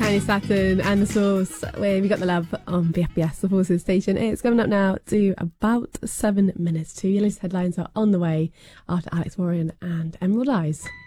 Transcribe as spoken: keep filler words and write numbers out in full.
Tiny Saturn and The Source, where we got the love on B F B S, the Forces station. It's coming up now to about seven minutes to. Your latest headlines are on the way after Alex Warren and Emerald Eyes.